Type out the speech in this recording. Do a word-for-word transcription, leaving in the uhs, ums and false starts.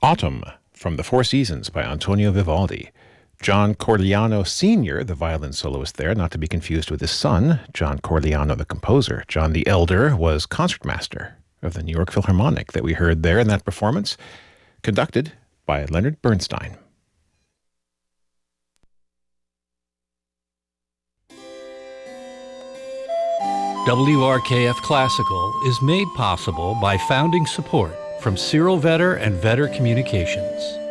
Autumn from The Four Seasons by Antonio Vivaldi. John Corigliano Senior, the violin soloist there, not to be confused with his son, John Corigliano, the composer. John the Elder was concertmaster of the New York Philharmonic that we heard there in that performance, conducted by Leonard Bernstein. W R K F Classical is made possible by founding support from Cyril Vetter and Vetter Communications.